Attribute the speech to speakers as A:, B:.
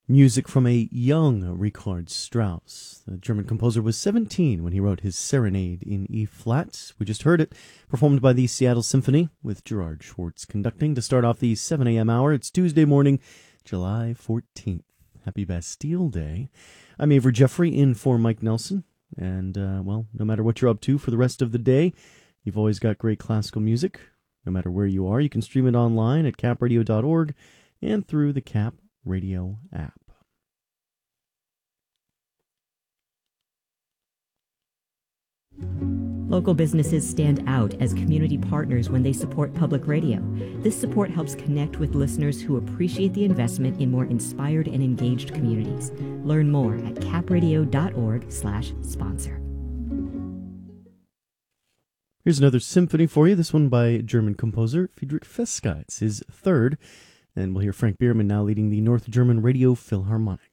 A: Music from a young Richard Strauss. The German composer was 17 when he wrote his Serenade in E-flat. We just heard it, performed by the Seattle Symphony, with Gerard Schwartz conducting to start off the 7 a.m. hour. It's Tuesday morning, July 14th. Happy Bastille Day. I'm Avery Jeffrey, in for Mike Nelson. And, no matter what you're up to for the rest of the day, you've always got great classical music. No matter where you are, you can stream it online at capradio.org and through the Cap Radio app.
B: Local businesses stand out as community partners when they support public radio. This support helps connect with listeners who appreciate the investment in more inspired and engaged communities. Learn more at capradio.org/sponsor.
A: Here's another symphony for you, this one by German composer Friedrich Feska. It's his third, and we'll hear Frank Biermann now leading the North German Radio Philharmonic.